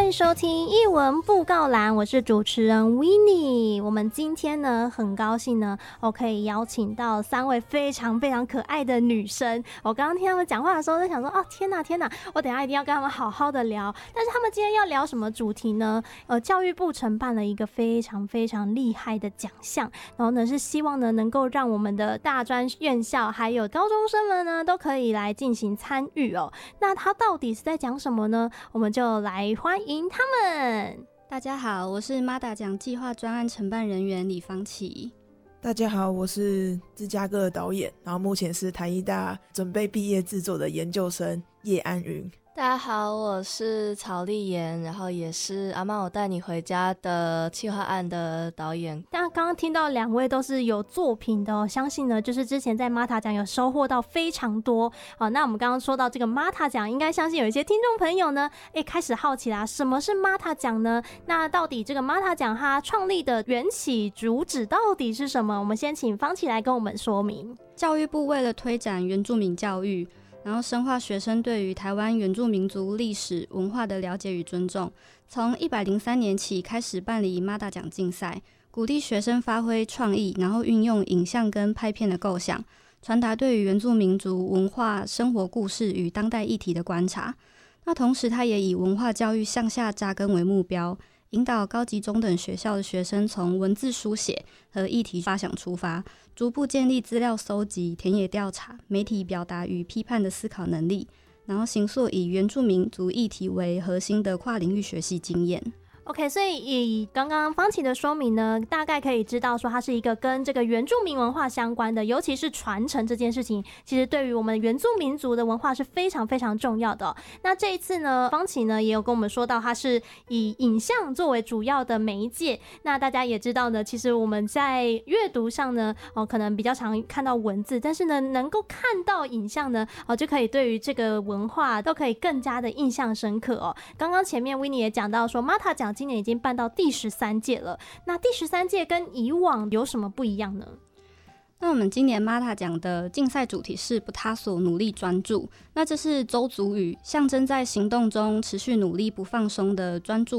迎收听艺文布告栏，我是主持人 Winnie。我们今天呢，很高兴呢，我可以邀请到3位非常非常可爱的女生。我刚刚听他们讲话的时候，在想说，哦，天哪天哪，我等一下一定要跟他们好好的聊。但是他们今天要聊什么主题呢？教育部承办了一个非常非常厉害的奖项，然后呢是希望呢能够让我们的大专院校还有高中生们呢都可以来进行参与哦。那他到底是在讲什么呢？我们就来欢迎他们。 大家好，我是 MADA 奖计划专案承办人员李芳琪。 大家好，我是芝加哥的导演，然后目前是台艺大准备毕业制作的研究生叶安云。 大家好，我是曹丽妍，然后也是阿妈我带你回家的企划案的导演。 但刚刚听到2位都是有作品的哦，相信呢就是之前在 MATA 奖有收获到非常多。好，那我们刚刚说到这个 MATA 奖，应该相信有一些听众朋友呢开始好奇啦，什么是 MATA 奖呢？那到底这个 MATA 奖它创立的缘起主旨到底是什么？我们先请芳琪来跟我们说明。 教育部为了推展原住民教育，然后深化学生对于台湾原住民族历史文化的了解与尊重，从103年起开始办理 MADA 奖竞赛，鼓励学生发挥创意，然后运用影像跟拍片的构想，传达对于原住民族文化生活故事与当代议题的观察。那同时它也以文化教育向下扎根为目标，引导高级中等学校的学生从文字书写和议题发想出发，逐步建立资料搜集、田野调查、媒体表达与批判的思考能力，然后形塑以原住民族议题为核心的跨领域学习经验。 OK， 所以以刚刚芳琪的说明呢，大概可以知道说它是一个跟这个原住民文化相关的，尤其是传承这件事情，其实对于我们原住民族的文化是非常非常重要的哦。那这一次呢，芳琪呢也有跟我们说到，它是以影像作为主要的媒介。那大家也知道呢，其实我们在阅读上呢，可能比较常看到文字，但是呢，能够看到影像呢，就可以对于这个文化都可以更加的印象深刻哦。刚刚前面 Winnie 也讲到说 ，MATA 奖今年已经办到第13届了。那第13届跟以往有什么不一样呢？ 那我们今年 MATA 奖的竞赛主题是不他所努力专注，那这是邹族语，象征在行动中持续努力不放松的专注